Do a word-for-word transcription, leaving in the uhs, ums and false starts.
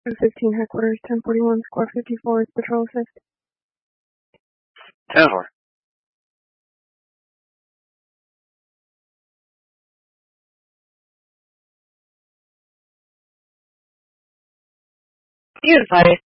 fifteen headquarters, ten forty-one, squad fifty-four is patrol assist. ten four. Be advised,